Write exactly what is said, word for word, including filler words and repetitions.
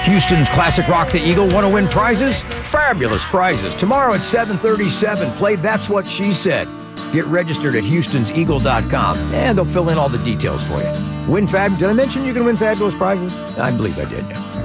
Houston's classic Rock the Eagle. Want to win prizes? Fabulous prizes. Tomorrow at seven thirty-seven, play That's What She Said. Get registered at houstons eagle dot com, and they'll fill in all the details for you. Win fab. Did I mention you can win fabulous prizes? I believe I did.